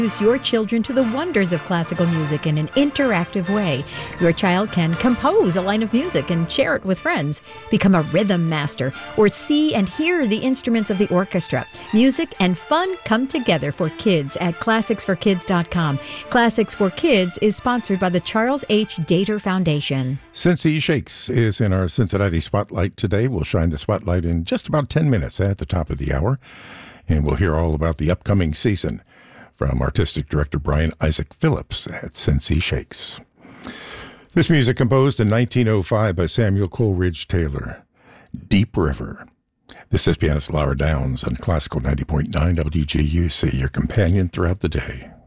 Introduce your children to the wonders of classical music in an interactive way. Your child can compose a line of music and share it with friends, become a rhythm master, or see and hear the instruments of the orchestra. Music and fun come together for kids at classicsforkids.com. Classics for Kids is sponsored by the Charles H. Dater Foundation. Cincy Shakes is in our Cincinnati Spotlight today. We'll shine the spotlight in just about 10 minutes at the top of the hour, and we'll hear all about the upcoming season from Artistic Director Brian Isaac Phillips at Cincy Shakes. This music composed in 1905 by Samuel Coleridge Taylor, Deep River. This is pianist Laura Downs on Classical 90.9 WGUC, your companion throughout the day.